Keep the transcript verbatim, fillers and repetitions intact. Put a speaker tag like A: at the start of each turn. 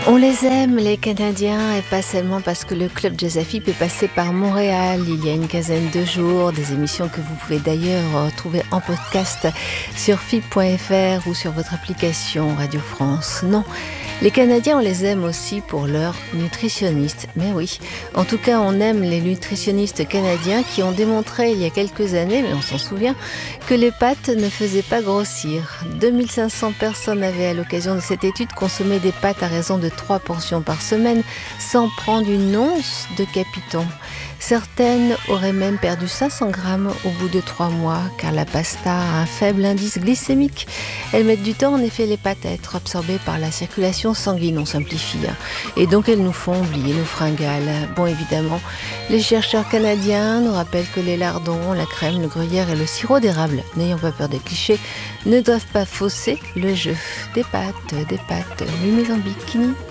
A: On les aime, les Canadiens, et pas seulement parce que le club Jazz à F I P est passé par Montréal il y a une quinzaine de jours, des émissions que vous pouvez d'ailleurs retrouver en podcast sur F I P point F R ou sur votre application Radio France. Non, les Canadiens, on les aime aussi pour leurs nutritionnistes. Mais oui, en tout cas, on aime les nutritionnistes canadiens qui ont démontré il y a quelques années, mais on s'en souvient, que les pâtes ne faisaient pas grossir. deux mille cinq cents personnes avaient à l'occasion de cette étude consommé des pâtes à raison de trois portions par semaine sans prendre une once de capiton. Certaines auraient même perdu cinq cents grammes au bout de trois mois car la pasta a un faible indice glycémique. Elles mettent du temps en effet les pâtes à être absorbées par la circulation sanguine, on simplifie. Et donc elles nous font oublier nos fringales. Bon, évidemment, les chercheurs canadiens nous rappellent que les lardons, la crème, le gruyère et le sirop d'érable, n'ayant pas peur des clichés, ne doivent pas fausser le jeu. Des pâtes, des pâtes, oui mais en bikini.